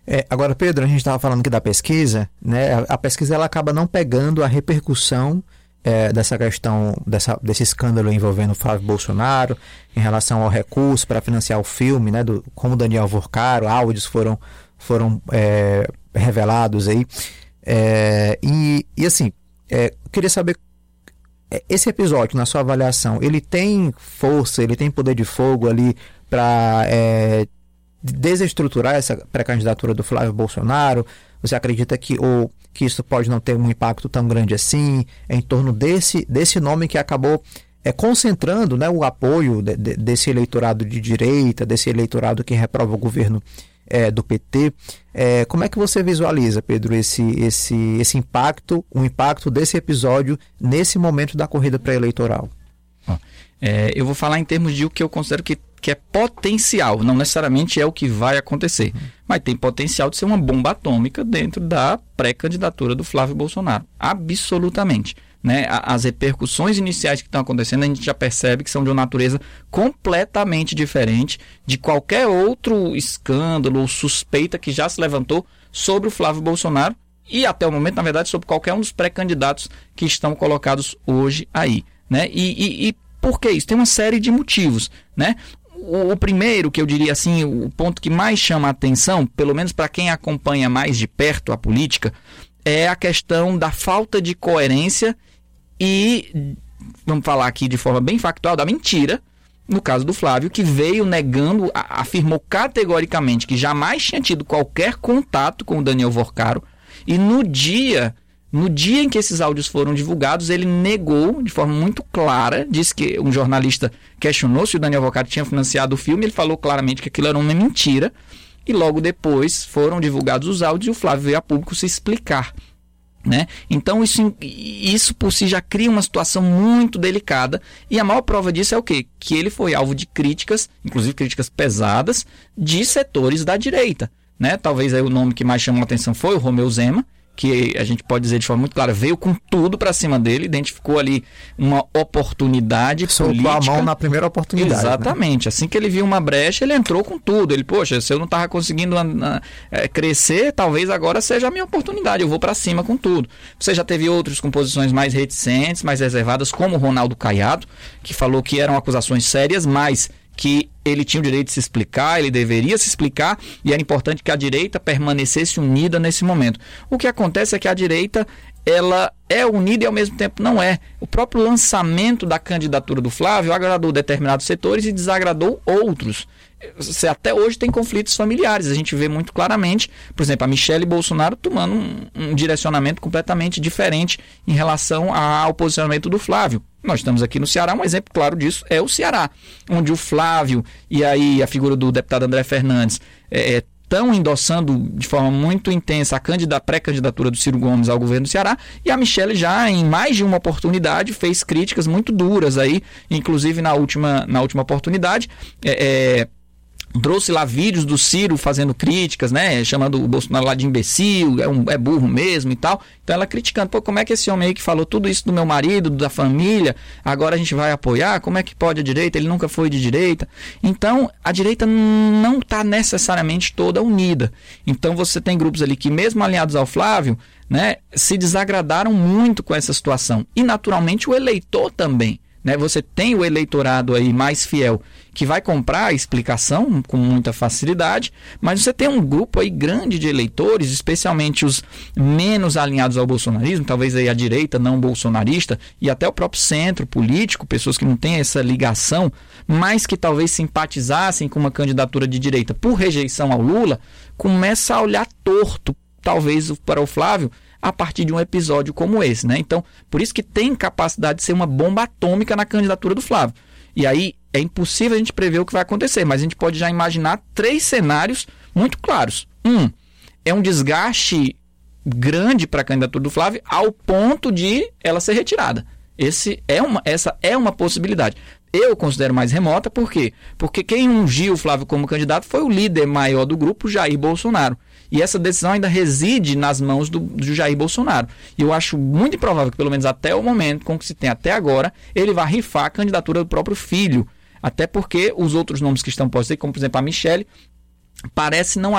Agora, Pedro, a gente estava falando aqui da pesquisa, né? A pesquisa ela acaba não pegando a repercussão dessa questão, desse escândalo envolvendo o Flávio Bolsonaro, em relação ao recurso para financiar o filme, né? Como Daniel Vorcaro, áudios foram revelados aí. E assim, eu queria saber, esse episódio, na sua avaliação, ele tem força, ele tem poder de fogo ali para desestruturar essa pré-candidatura do Flávio Bolsonaro? Você acredita que isso pode não ter um impacto tão grande assim, em torno desse nome que acabou concentrando, né, o apoio desse eleitorado de direita, desse eleitorado que reprova o governo do PT? Como é que você visualiza, Pedro, esse impacto, o impacto desse episódio nesse momento da corrida pré-eleitoral? Eu vou falar em termos de o que eu considero que é potencial, não necessariamente é o que vai acontecer, mas tem potencial de ser uma bomba atômica dentro da pré-candidatura do Flávio Bolsonaro, absolutamente, né? As repercussões iniciais que estão acontecendo, a gente já percebe que são de uma natureza completamente diferente de qualquer outro escândalo ou suspeita que já se levantou sobre o Flávio Bolsonaro e até o momento, na verdade, sobre qualquer um dos pré-candidatos que estão colocados hoje aí, né? E por que isso? Tem uma série de motivos, né? O primeiro, que eu diria assim, o ponto que mais chama a atenção, pelo menos para quem acompanha mais de perto a política, é a questão da falta de coerência e, vamos falar aqui de forma bem factual, da mentira, no caso do Flávio, que veio negando, afirmou categoricamente que jamais tinha tido qualquer contato com o Daniel Vorcaro, e no dia em que esses áudios foram divulgados, ele negou de forma muito clara, disse que um jornalista questionou se o Daniel Vorcaro tinha financiado o filme, ele falou claramente que aquilo era uma mentira, e logo depois foram divulgados os áudios e o Flávio veio a público se explicar, né? Então isso por si já cria uma situação muito delicada, e a maior prova disso é o quê? Que ele foi alvo de críticas, inclusive críticas pesadas, de setores da direita, né? Talvez aí o nome que mais chamou a atenção foi o Romeu Zema, que a gente pode dizer de forma muito clara, veio com tudo para cima dele, identificou ali uma oportunidade política. Soltou a mão na primeira oportunidade. Exatamente. Né? Assim que ele viu uma brecha, ele entrou com tudo. Ele, poxa, se eu não estava conseguindo crescer, talvez agora seja a minha oportunidade, eu vou para cima com tudo. Você já teve outros com posições mais reticentes, mais reservadas, como o Ronaldo Caiado, que falou que eram acusações sérias, mas que ele tinha o direito de se explicar, ele deveria se explicar, e era importante que a direita permanecesse unida nesse momento. O que acontece é que a direita, ela é unida e ao mesmo tempo não é. O próprio lançamento da candidatura do Flávio agradou determinados setores e desagradou outros. Você até hoje tem conflitos familiares, a gente vê muito claramente, por exemplo, a Michelle Bolsonaro tomando um direcionamento completamente diferente em relação ao posicionamento do Flávio. Nós estamos aqui no Ceará, um exemplo claro disso é o Ceará, onde o Flávio e aí a figura do deputado André Fernandes estão endossando de forma muito intensa a pré-candidatura do Ciro Gomes ao governo do Ceará, e a Michelle já em mais de uma oportunidade fez críticas muito duras aí, inclusive na última oportunidade, trouxe lá vídeos do Ciro fazendo críticas, né, chamando o Bolsonaro lá de imbecil, é burro mesmo e tal. Então ela criticando, pô, como é que esse homem aí que falou tudo isso do meu marido, da família, agora a gente vai apoiar? Como é que pode a direita? Ele nunca foi de direita. Então a direita não está necessariamente toda unida. Então você tem grupos ali que, mesmo alinhados ao Flávio, né, se desagradaram muito com essa situação. E naturalmente o eleitor também. Né? Você tem o eleitorado aí mais fiel que vai comprar a explicação com muita facilidade, mas você tem um grupo aí grande de eleitores, especialmente os menos alinhados ao bolsonarismo, talvez aí a direita não bolsonarista e até o próprio centro político, pessoas que não têm essa ligação, mas que talvez simpatizassem com uma candidatura de direita por rejeição ao Lula, começa a olhar torto, talvez para o Flávio, a partir de um episódio como esse, né? Então, por isso que tem capacidade de ser uma bomba atômica na candidatura do Flávio. E aí é impossível a gente prever o que vai acontecer, mas a gente pode já imaginar 3 cenários muito claros. É um desgaste grande para a candidatura do Flávio ao ponto de ela ser retirada. Essa é uma possibilidade. Eu considero mais remota, por quê? Porque quem ungiu o Flávio como candidato foi o líder maior do grupo, Jair Bolsonaro. E essa decisão ainda reside nas mãos do Jair Bolsonaro. E eu acho muito improvável que, pelo menos até o momento, com o que se tem até agora, ele vá rifar a candidatura do próprio filho. Até porque os outros nomes que estão postos aí, como por exemplo a Michelle, parece não